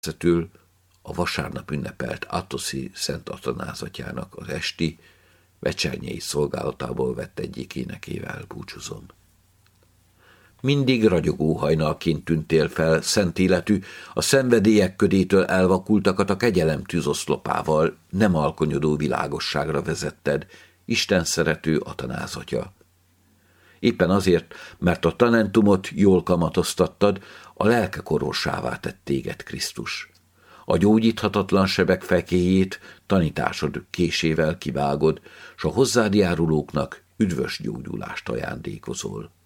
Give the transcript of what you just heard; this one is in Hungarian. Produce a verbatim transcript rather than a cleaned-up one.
Végezetül a vasárnap ünnepelt Atoszi Szent Atanázatyának az esti, vecsernyei szolgálatából vett egyik énekével búcsúzom. Mindig ragyogó hajnalként tűntél fel, szent életű, a szenvedélyek ködétől elvakultakat a kegyelem tűzoszlopával nem alkonyodó világosságra vezetted, Isten szerető Atanázatya. Éppen azért, mert a talentumot jól kamatoztattad, a lelkek orvosává tett téged Krisztus. A gyógyíthatatlan sebek fekéjét tanításod késével kivágod, s a hozzád járulóknak üdvös gyógyulást ajándékozol.